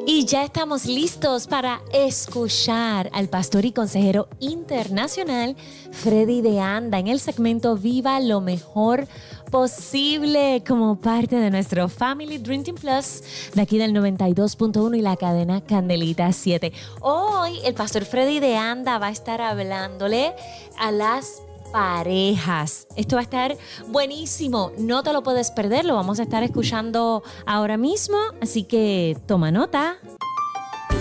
Y ya estamos listos para escuchar al pastor y consejero internacional Freddy de Anda en el segmento Viva lo Mejor Posible como parte de nuestro Family Drinking Plus de aquí del 92.1 y la cadena Candelita 7. Hoy el pastor Freddy de Anda va a estar hablándole a las parejas. Esto va a estar buenísimo, no te lo puedes perder, lo vamos a estar escuchando ahora mismo, así que toma nota.